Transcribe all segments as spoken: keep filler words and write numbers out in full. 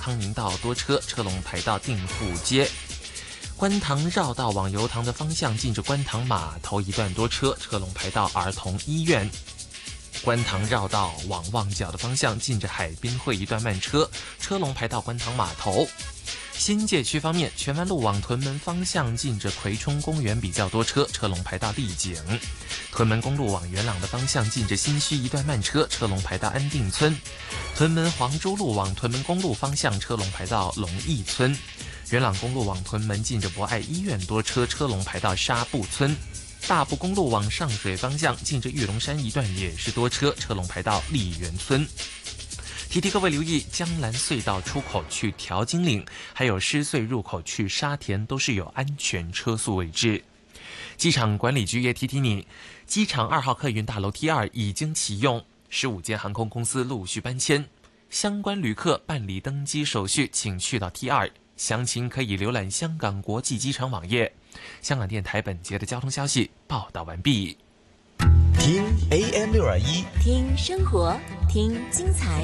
康宁道多车，车龙排到定富街。观塘绕道往油塘的方向，近着观塘码头一段多车，车龙排到儿童医院。观塘绕道往旺角的方向，近着海滨会一段慢车，车龙排到观塘码头。新界区方面，荃湾路往屯门方向，近着葵涌公园比较多车，车龙排到丽景。屯门公路往元朗的方向，近着新墟一段慢车，车龙排到安定村。屯门黄珠路往屯门公路方向，车龙排到龙义村。元朗公路往屯门，近着博爱医院多车，车龙排到沙步村。大埔公路往上水方向，近着玉龙山一段也是多车，车龙排到丽园村。提提各位留意，江兰隧道出口去调金岭，还有狮隧入口去沙田都是有安全车速位置。机场管理局也提提你，机场二号客运大楼 T 二已经启用，十五间航空公司陆续搬迁，相关旅客办理登机手续，请去到 T 二。详情可以浏览香港国际机场网页。香港电台本节的交通消息报道完毕。 听 A M 六二一， 听生活，听精彩。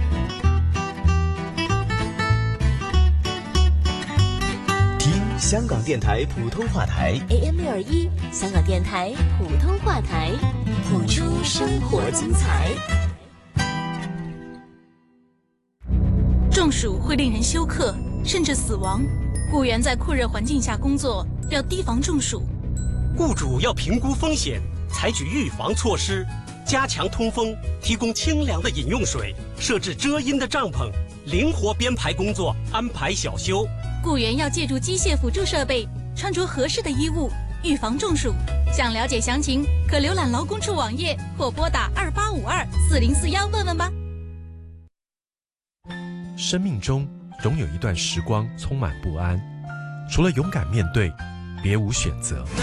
听香港电台普通话台 A M 六二一，香港电台普通话台，谱出生活精彩。 中暑会令人休克，甚至死亡。雇员在酷热环境下工作，要提防中暑。 雇主要评估风险，采取预防措施，加强通风，提供清凉的饮用水，设置遮阴的帐篷，灵活编排工作，安排小休。 雇员要借助机械辅助设备，穿着合适的衣物，预防中暑。想了解详情，可浏览劳工处网页或拨打二八五二四零四幺问问吧。 生命中总有一段时光充满不安，除了勇敢面对，别无选择。